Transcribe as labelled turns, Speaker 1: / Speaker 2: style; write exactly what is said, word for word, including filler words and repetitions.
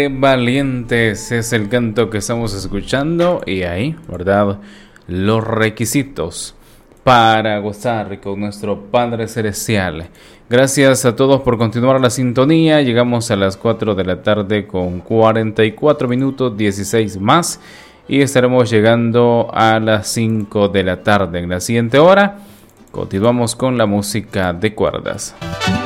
Speaker 1: Valientes es el canto que estamos escuchando y ahí, ¿verdad? Los requisitos para gozar con nuestro Padre Celestial. Gracias a todos por continuar la sintonía. Llegamos a las cuatro de la tarde con cuarenta y cuatro minutos, dieciséis más. Y estaremos llegando a las cinco de la tarde. En la siguiente hora, continuamos con la música de cuerdas.